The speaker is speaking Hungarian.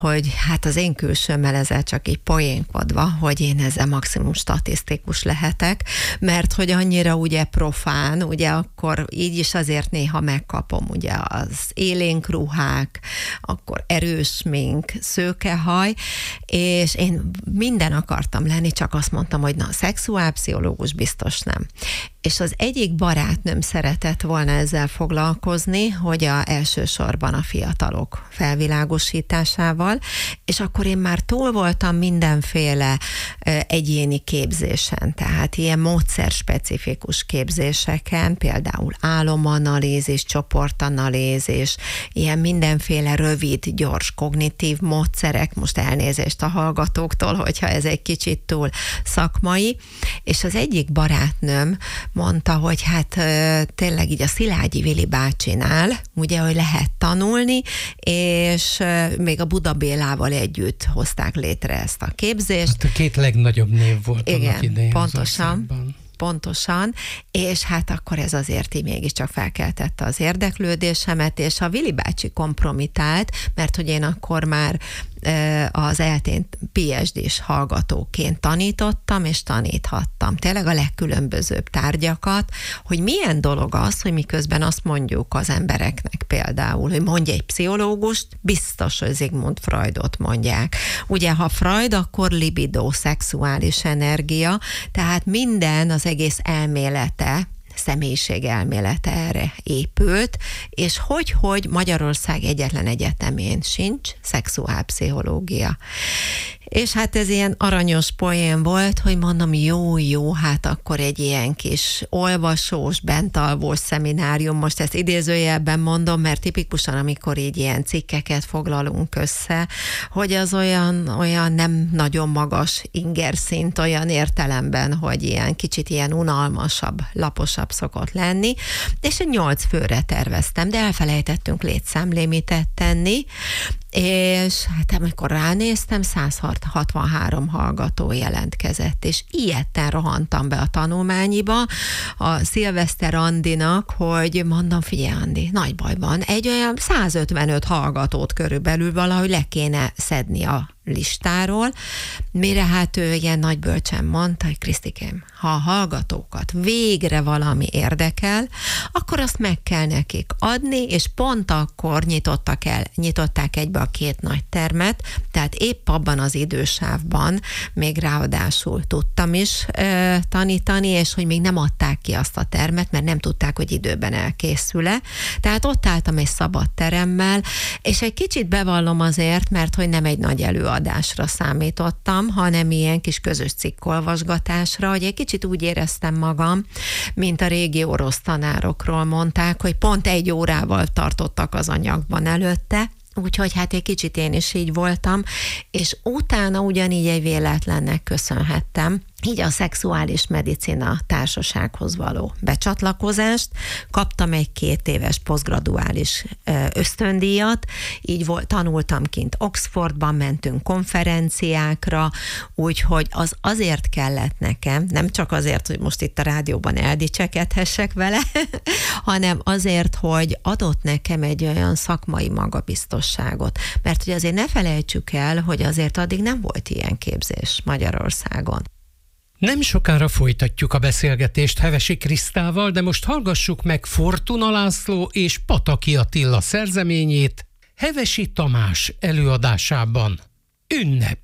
hogy hát az én külsőmmel ezzel csak így poénkodva, hogy én ezzel maximum statisztikus lehetek, mert hogy annyira ugye profán, ugye akkor így is azért néha megkapom ugye az élénk ruhák, akkor erős mink, szőkehaj, és én minden akartam lenni, csak azt mondtam, hogy na, szexuálpszichológus biztos nem. És az egyik barátnőm szeretett volna ezzel foglalkozni, hogy elsősorban a fiatalok felvilágosításával, és akkor én már túl voltam mindenféle egyéni képzésen, tehát ilyen módszerspecifikus képzéseken, például álomanalízis, csoportanalízis, ilyen mindenféle rövid, gyors kognitív módszerek, most elnézést a hallgatóktól, hogyha ez egy kicsit túl szakmai, és az egyik barátnőm mondta, hogy hát tényleg így a Szilágyi Vili bácsinál, ugye, hogy lehet tanulni, és még a Buda Bélával együtt hozták létre ezt a képzést. Hát a két legnagyobb név volt annak idején. Pontosan, és hát akkor ez azért így mégiscsak felkeltette az érdeklődésemet, és a Vili bácsi kompromitált, mert hogy én akkor már az ELTÉN PhD-s hallgatóként tanítottam, és taníthattam. Tényleg a legkülönbözőbb tárgyakat, hogy milyen dolog az, hogy miközben azt mondjuk az embereknek például, hogy mondja egy pszichológust, biztos, hogy Sigmund Freudot mondják. Ugye, ha Freud, akkor libido, szexuális energia, tehát minden, az egész elmélete, személyiségelmélete erre épült, és hogy Magyarország egyetlen egyetemén sincs szexuálpszichológia. És hát ez ilyen aranyos poén volt, hogy mondom, jó, hát akkor egy ilyen kis olvasós, bentalvós szeminárium, most ezt idézőjelben mondom, mert tipikusan, amikor így ilyen cikkeket foglalunk össze, hogy az olyan nem nagyon magas ingerszint, olyan értelemben, hogy ilyen kicsit ilyen unalmasabb, laposabb szokott lenni, és egy 8 főre terveztem, de elfelejtettünk létszámlimitet tenni, és hát amikor ránéztem, 163 hallgató jelentkezett, és ilyetten rohantam be a tanulmányiba a Szilveszter Andinak, hogy mondom, figyelj Andi, nagy baj van, egy olyan 155 hallgatót körülbelül valahogy le kéne szedni a listáról, mire hát ő ilyen nagy bölcsen mondta, hogy Krisztikém, ha a hallgatókat végre valami érdekel, akkor azt meg kell nekik adni, és pont akkor nyitották egybe a 2 nagy termet, tehát épp abban az idősávban még ráadásul tudtam is tanítani, és hogy még nem adták ki azt a termet, mert nem tudták, hogy időben elkészül-e. Tehát ott álltam egy szabad teremmel, és egy kicsit bevallom azért, mert hogy nem egy nagy előadásra számítottam, hanem ilyen kis közös cikkolvasgatásra, hogy egy kicsit úgy éreztem magam, mint a régi orosz tanárokról mondták, hogy pont 1 órával tartottak az anyagban előtte, úgyhogy hát egy kicsit én is így voltam, és utána ugyanígy egy véletlennek köszönhettem, így a Szexuális Medicina Társasághoz való becsatlakozást, kaptam egy 2 éves posztgraduális ösztöndíjat, így tanultam kint Oxfordban, mentünk konferenciákra, úgyhogy az azért kellett nekem, nem csak azért, hogy most itt a rádióban eldicsekedhessek vele, hanem azért, hogy adott nekem egy olyan szakmai magabiztosságot, mert ugye azért ne felejtsük el, hogy azért addig nem volt ilyen képzés Magyarországon. Nem sokára folytatjuk a beszélgetést Hevesi Krisztával, de most hallgassuk meg Fortuna László és Pataki Attila szerzeményét Hevesi Tamás előadásában. Ünnep!